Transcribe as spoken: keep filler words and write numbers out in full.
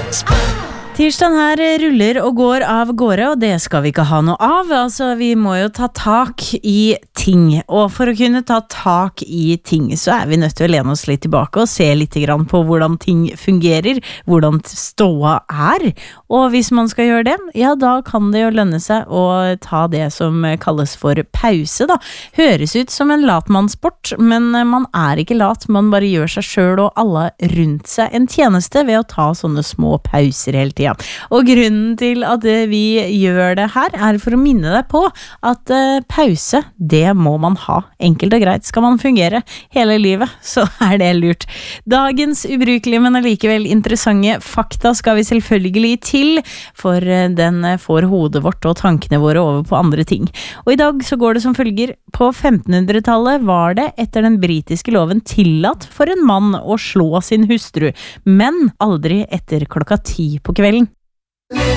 Tirsdagen her ruller og går av gårde, og det skal vi ikke ha noe av. Altså, vi må jo ta tak i ting, og for å kunne ta tak i ting, så er vi nødt til å lene oss litt tilbake og se litt grann på hvordan ting fungerer, hvordan ståa er. Og hvis man skal gjøre det, ja, da kan det jo lønne seg å ta det som kalles for pause, da. Høres ut som en latmannssport, men man er ikke lat, man bare gjør seg selv og alle rundt seg en tjeneste ved å ta sånne små pauser hele tiden. Og grunnen til at vi gjør det her er for å minne deg på at uh, pause, det må man ha. Enkelt og greit. Skal man fungere hele livet, så er det lurt. Dagens ubrukelige, men allikevel interessante fakta skal vi selvfølgelig til, for uh, den får hodet vårt og tankene våre over på andre ting. Og i dag så går det som følger. På femtenhundretallet var det etter den britiske loven tillatt for en mann å slå sin hustru, men aldri etter klokka ti på kvelden.